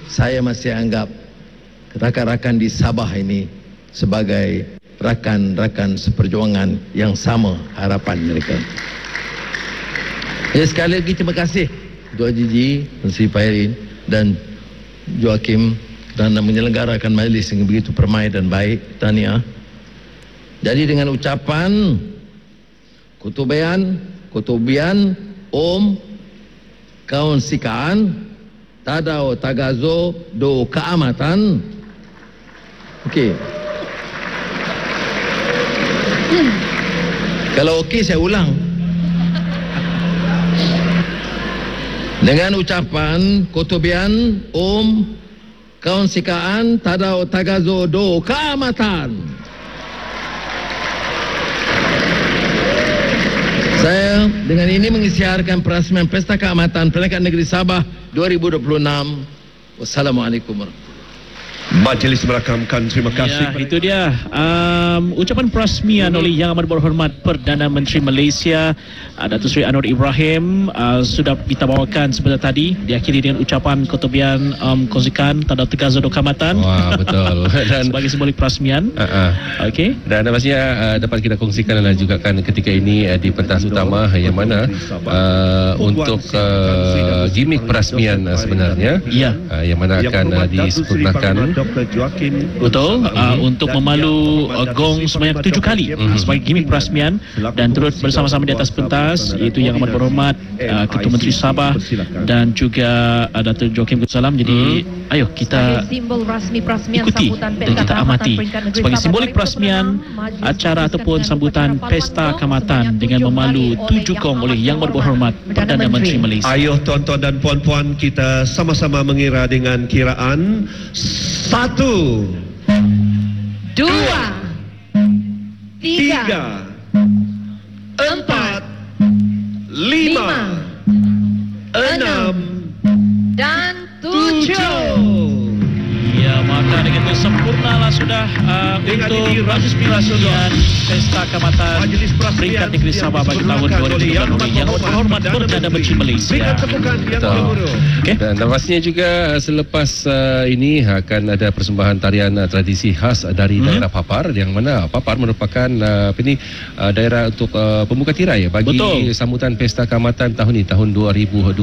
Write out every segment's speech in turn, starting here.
saya masih anggap rakan-rakan di Sabah ini sebagai rakan-rakan seperjuangan yang sama harapan mereka. Sekali lagi terima kasih Dua Jiji, Menteri Pairin dan Joakim kerana menyelenggarakan majlis yang begitu permai dan baik. Tahniah. Jadi dengan ucapan kutubian kaun sikaan tadau tagazo do keamatan. Okey. Kalau okey saya ulang. Dengan ucapan kutubian kaun sikaan tadau tagazo do keamatan. Saya dengan ini mengisytiharkan perasmian Pesta Keamatan Perangkat Negeri Sabah 2026. Wassalamualaikum warahmatullahi wabarakatuh. Majlis merakamkan, terima kasih. Ya, itu dia ucapan perasmian oleh Yang Amat Berhormat Perdana Menteri Malaysia Datuk Seri Anwar Ibrahim. Sudah kita bawakan sebentar tadi, diakhiri dengan ucapan kutubian kongsikan tanda tegazo do keamatan. Wah, betul. Dan sebagai simbolik perasmian. Okey. Dan pastinya dapat kita kongsikan juga kan ketika ini di pentas utama yang mana untuk gimmick perasmian sebenarnya, yang mana akan disempurnakan. Betul, untuk memalu gong sebanyak 7 kali sebagai gimmick perasmian, dan turut bersama-sama di atas pentas iaitu Yang Amat Berhormat Ketua Menteri Sabah dan juga Datuk Joakim Salam. Jadi ayo kita ikuti dan kita amati sebagai simbolik perasmian acara ataupun sambutan Pesta Keamatan dengan memalu 7 gong oleh Yang Amat Berhormat Perdana Menteri Malaysia. Ayuh tuan-tuan dan puan-puan, kita sama-sama mengira dengan kiraan 1, 2, 3, 4, 5, 6 dan 7. Ya, maka dengan itu sempurnalah sudah untuk perasmian Pesta Keamatan Peringkat Negeri Sabah bagi tahun 2026 Yang Berhormat Perdana Menteri Malaysia. Okay. Dan pastinya juga selepas ini akan ada persembahan tarian tradisi khas dari daerah Papar, yang mana Papar merupakan daerah untuk pembuka tirai bagi sambutan Pesta Keamatan tahun ini, tahun 2026.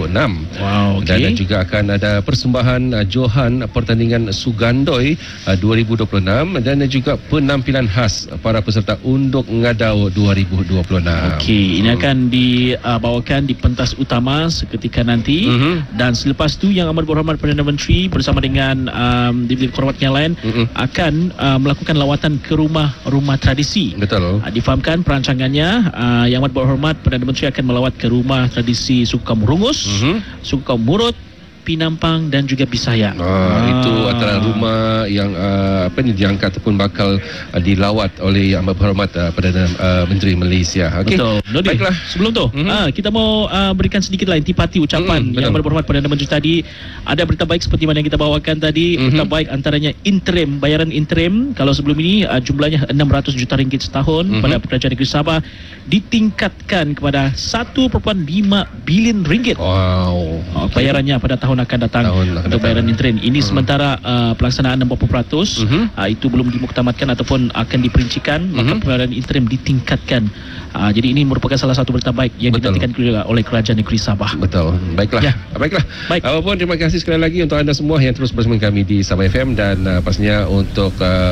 Wow, okay. Dan juga akan ada persembahan Johan pertandingan Sugandoi 2026 dan juga penampilan khas para peserta Unduk Ngadau 2026. Okey, ini akan dibawakan di pentas utama seketika nanti. Dan selepas tu Yang Amat Berhormat Perdana Menteri bersama dengan diplom hormat yang lain akan melakukan lawatan ke rumah-rumah tradisi. Betul. Difahamkan perancangannya, Yang Amat Berhormat Perdana Menteri akan melawat ke rumah tradisi suku kaum Rungus, suku kaum Murut, Pinampang dan juga Bisaya. Itu antara rumah yang diangkat ataupun bakal dilawat oleh Yang Amat Berhormat Perdana Menteri Malaysia. Okay. Betul. Nodi, baiklah. Sebelum tu kita mau berikan sedikit lah intipati ucapan Yang Amat Berhormat Perdana Menteri tadi. Ada berita baik seperti mana yang kita bawakan tadi. Berita baik antaranya bayaran interim. Kalau sebelum ini jumlahnya 600 juta ringgit setahun pada Kerajaan Negeri Sabah ditingkatkan kepada 1.5 bilion ringgit. Wow. Bayarannya pada tahun akan datang untuk bayaran interim. Ini sementara pelaksanaan 40%, itu belum dimuktamadkan ataupun akan diperincikan, maka bayaran interim ditingkatkan. Jadi ini merupakan salah satu berita baik yang dinantikan juga oleh Kerajaan Negeri Sabah. Betul. Baiklah. Ya. Baiklah. Baik. Apapun, terima kasih sekali lagi untuk anda semua yang terus bersama kami di Sabah FM, dan pastinya untuk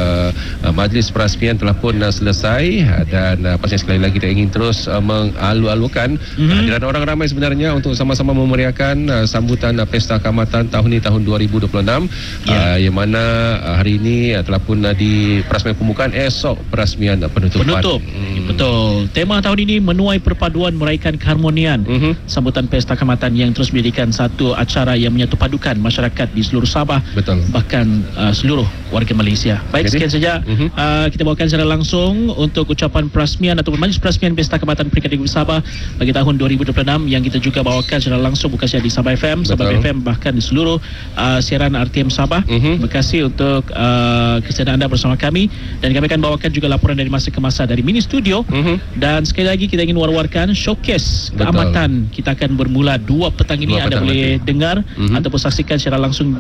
majlis perasmian telah pun selesai, dan pastinya sekali lagi kita ingin terus mengalu-alukan kehadiran orang ramai sebenarnya untuk sama-sama memeriahkan sambutan Pesta Keamatan tahun ini, tahun 2026, yang mana hari ini telah pun di perasmian pembukaan, esok perasmian penutupan. Betul. Tema tahun ini menuai perpaduan meraihkan keharmonian. Sambutan Pesta Keamatan yang terus menjadikan satu acara yang menyatu padukan masyarakat di seluruh Sabah, bahkan seluruh warga Malaysia. Baik, sekian saja kita bawakan secara langsung untuk ucapan perasmian ataupun majlis perasmian Pesta Keamatan Peringkat Negeri Sabah bagi tahun 2026 yang kita juga bawakan secara langsung bukan saja di Sabah FM, Sabah FM, bahkan di seluruh siaran RTM Sabah. Terima kasih untuk kesediaan anda bersama kami, dan kami akan bawakan juga laporan dari masa ke masa dari mini studio. Dan sekali lagi kita ingin war-warkan showcase keamatan kita akan bermula 2 petang ini. Anda boleh dengar ataupun saksikan secara langsung